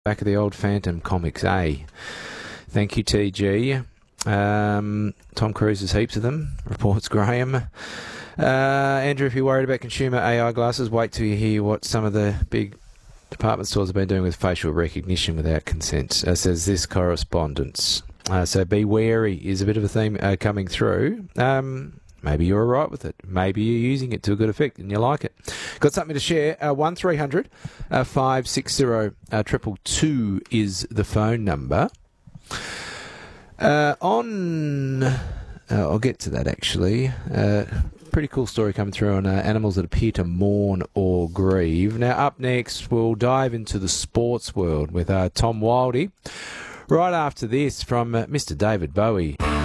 Back of the old Phantom Comics, eh? Thank you, TG. Tom Cruise has heaps of them, reports Graham. Andrew, if you're worried about consumer AI glasses, wait till you hear what some of the big department stores have been doing with facial recognition without consent, says this correspondence. So be wary is a bit of a theme coming through. Maybe you're all right with it. Maybe you're using it to a good effect and you like it. Got something to share? 1300 560 222 is the phone number. I'll get to that actually. Pretty cool story coming through on animals that appear to mourn or grieve. Now, up next, we'll dive into the sports world with Tom Wildey. Right after this, from Mr. David Bowie.